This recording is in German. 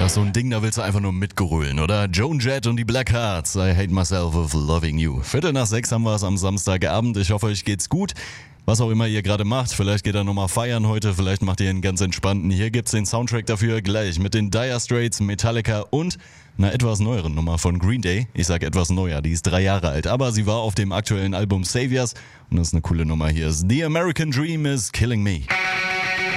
Das ist so ein Ding, da willst du einfach nur mitgrölen, oder? Joan Jett und die Blackhearts, I hate myself of loving you. 5:45 haben wir es am Samstagabend. Ich hoffe, euch geht's gut. Was auch immer ihr gerade macht, vielleicht geht ihr nochmal feiern heute, vielleicht macht ihr einen ganz entspannten. Hier gibt's den Soundtrack dafür gleich mit den Dire Straits, Metallica und einer etwas neueren Nummer von Green Day. Ich sag etwas neuer, die ist 3 Jahre alt, aber sie war auf dem aktuellen Album Saviors und das ist eine coole Nummer hier. The American Dream is Killing Me.